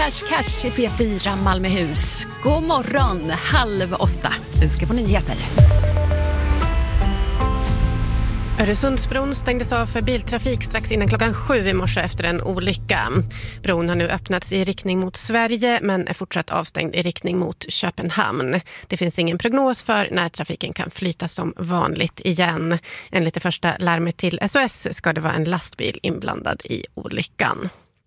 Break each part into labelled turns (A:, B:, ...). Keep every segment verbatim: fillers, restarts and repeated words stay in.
A: Cash, cash i P fyra Malmöhus. God morgon, halv åtta. Du ska få nyheter.
B: Öresundsbron stängdes av för biltrafik strax innan klockan sju i morse efter en olycka. Bron har nu öppnats i riktning mot Sverige men är fortsatt avstängd i riktning mot Köpenhamn. Det finns ingen prognos för när trafiken kan flyta som vanligt igen. Enligt det första larmet till S O S ska det vara en lastbil inblandad i olyckan.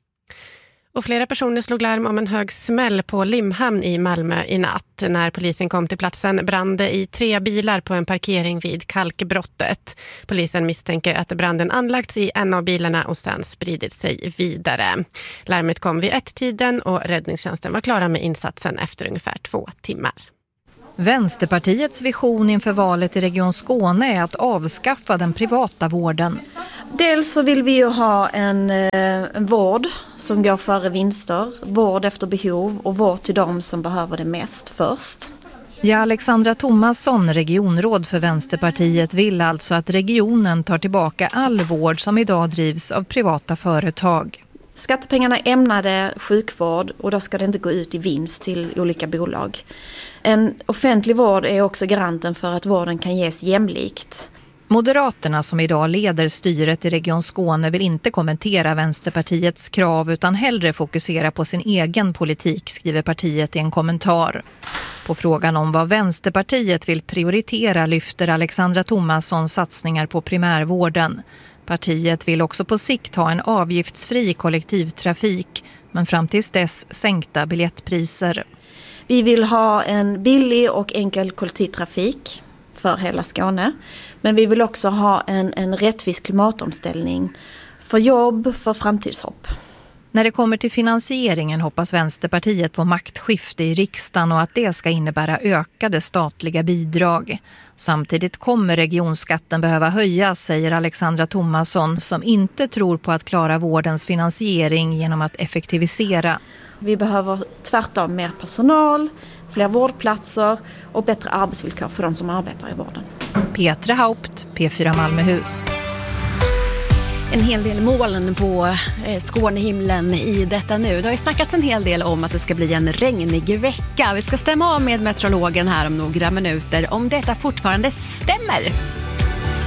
B: Och flera personer slog larm om en hög smäll på Limhamn i Malmö i natt. När polisen kom till platsen brann det i tre bilar på en parkering vid Kalkbrottet. Polisen misstänker att branden anlagts i en av bilarna och sen spridit sig vidare. Larmet kom vid ett-tiden och räddningstjänsten var klara med insatsen efter ungefär två timmar.
C: Vänsterpartiets vision inför valet i Region Skåne är att avskaffa den privata vården.
D: Dels så vill vi ju ha en, en vård som går före vinster, vård efter behov och vård till de som behöver det mest först.
C: Ja, Alexandra Thomasson, regionråd för Vänsterpartiet, vill alltså att regionen tar tillbaka all vård som idag drivs av privata företag.
D: Skattepengarna är ämnade sjukvård och då ska det inte gå ut i vinst till olika bolag. En offentlig vård är också garanten för att vården kan ges jämlikt.
C: Moderaterna som idag leder styret i Region Skåne vill inte kommentera Vänsterpartiets krav utan hellre fokusera på sin egen politik, skriver partiet i en kommentar. På frågan om vad Vänsterpartiet vill prioritera lyfter Alexandra Thomasson satsningar på primärvården. Partiet vill också på sikt ha en avgiftsfri kollektivtrafik, men fram tills dess sänkta biljettpriser.
D: Vi vill ha en billig och enkel kollektivtrafik för hela Skåne. Men vi vill också ha en, en rättvis klimatomställning för jobb, för framtidshopp.
C: När det kommer till finansieringen hoppas Vänsterpartiet på maktskifte i riksdagen och att det ska innebära ökade statliga bidrag. Samtidigt kommer regionskatten behöva höjas, säger Alexandra Thomasson, som inte tror på att klara vårdens finansiering genom att effektivisera.
D: Vi behöver tvärtom mer personal, fler vårdplatser och bättre arbetsvillkor för de som arbetar i vården.
C: Petra Haupt, P fyra Malmöhus.
A: En hel del moln på Skånehimlen i detta nu. Det har ju snackats en hel del om att det ska bli en regnig vecka. Vi ska stämma av med meteorologen här om några minuter om detta fortfarande stämmer.